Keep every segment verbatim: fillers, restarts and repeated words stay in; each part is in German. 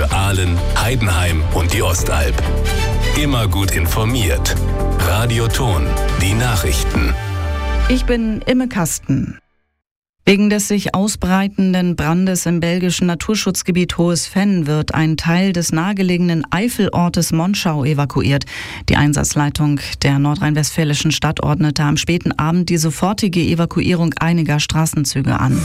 für Aalen, Heidenheim und die Ostalb. Immer gut informiert. Radio Thon, die Nachrichten. Ich bin Imme Kasten. Wegen des sich ausbreitenden Brandes im belgischen Naturschutzgebiet Hohes Venn wird ein Teil des nahegelegenen Eifelortes Monschau evakuiert. Die Einsatzleitung der nordrhein-westfälischen Stadt ordnete am späten Abend die sofortige Evakuierung einiger Straßenzüge an.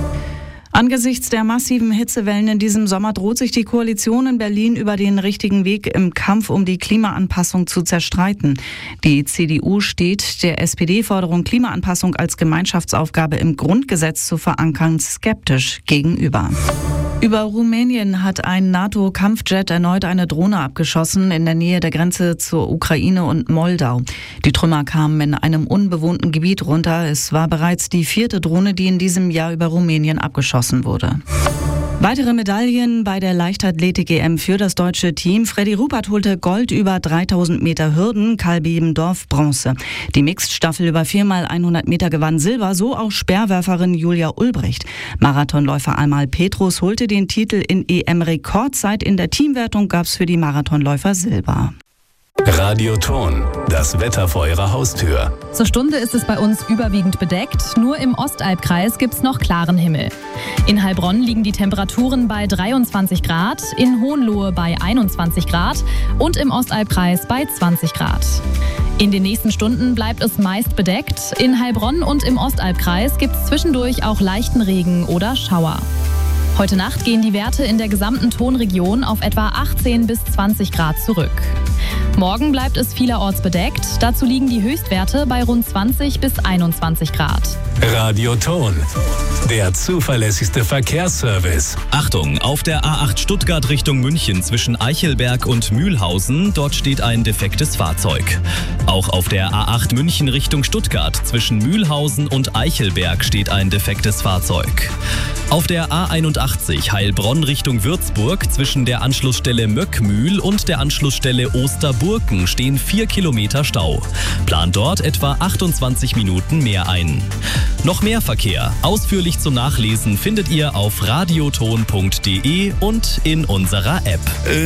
Angesichts der massiven Hitzewellen in diesem Sommer droht sich die Koalition in Berlin über den richtigen Weg im Kampf um die Klimaanpassung zu zerstreiten. Die C D U steht der S P D-Forderung, Klimaanpassung als Gemeinschaftsaufgabe im Grundgesetz zu verankern, skeptisch gegenüber. Über Rumänien hat ein NATO-Kampfjet erneut eine Drohne abgeschossen in der Nähe der Grenze zur Ukraine und Moldau. Die Trümmer kamen in einem unbewohnten Gebiet runter. Es war bereits die vierte Drohne, die in diesem Jahr über Rumänien abgeschossen wurde. Weitere Medaillen bei der Leichtathletik-E M für das deutsche Team. Freddy Rupert holte Gold über dreitausend Meter Hürden, Karl Bebendorf Bronze. Die Mixed-Staffel über vier mal hundert Meter gewann Silber, so auch Speerwerferin Julia Ulbricht. Marathonläufer Amal Petrus holte den Titel in E M-Rekordzeit. In der Teamwertung gab es für die Marathonläufer Silber. Radio Thon, das Wetter vor Ihrer Haustür. Zur Stunde ist es bei uns überwiegend bedeckt. Nur im Ostalbkreis gibt es noch klaren Himmel. In Heilbronn liegen die Temperaturen bei dreiundzwanzig Grad, in Hohenlohe bei einundzwanzig Grad und im Ostalbkreis bei zwanzig Grad. In den nächsten Stunden bleibt es meist bedeckt. In Heilbronn und im Ostalbkreis gibt es zwischendurch auch leichten Regen oder Schauer. Heute Nacht gehen die Werte in der gesamten Thonregion auf etwa achtzehn bis zwanzig Grad zurück. Morgen bleibt es vielerorts bedeckt. Dazu liegen die Höchstwerte bei rund zwanzig bis einundzwanzig Grad. Radio Thon, der zuverlässigste Verkehrsservice. Achtung, auf der A acht Stuttgart Richtung München zwischen Eichelberg und Mühlhausen, dort steht ein defektes Fahrzeug. Auch auf der A acht München Richtung Stuttgart zwischen Mühlhausen und Eichelberg steht ein defektes Fahrzeug. Auf der A einundachtzig Heilbronn Richtung Würzburg zwischen der Anschlussstelle Möckmühl und der Anschlussstelle Osterburken stehen vier Kilometer Stau. Plant dort etwa achtundzwanzig Minuten mehr ein. Noch mehr Verkehr, ausführlich zum Nachlesen, findet ihr auf radioton punkt de und in unserer App.